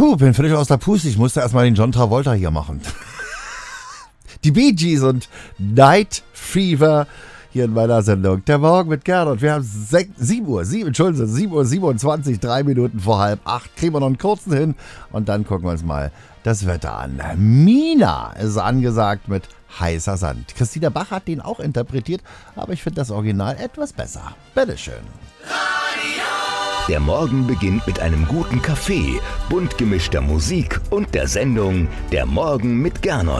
Bin völlig aus der Puste. Ich musste erstmal den John Travolta hier machen. Die Bee Gees und Night Fever hier in meiner Sendung. Der Morgen mit Gernot. Wir haben 7 Uhr 27, 3 Minuten vor 7:30. Kriegen wir noch einen kurzen hin und dann gucken wir uns mal das Wetter an. Mina ist angesagt mit heißer Sand. Christina Bach hat den auch interpretiert, aber ich finde das Original etwas besser. Bitteschön. Der Morgen beginnt mit einem guten Kaffee, bunt gemischter Musik und der Sendung Der Morgen mit Gernot.